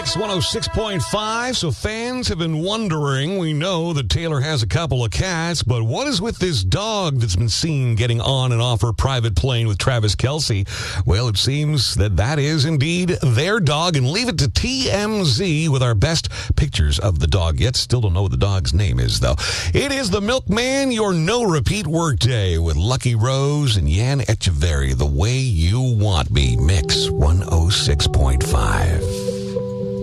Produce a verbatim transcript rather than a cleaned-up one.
Mix one oh six point five. So fans have been wondering, we know that Taylor has a couple of cats, but what is with this dog that's been seen getting on and off her private plane with Travis Kelce? Well, it seems that that is indeed their dog, and leave it to T M Z with our best pictures of the dog. Yet still don't know what the dog's name is, though. It is the Milkman, your no-repeat workday with Lucky Rose and Yan Echeverry, the way you want me. Mix one oh six point five.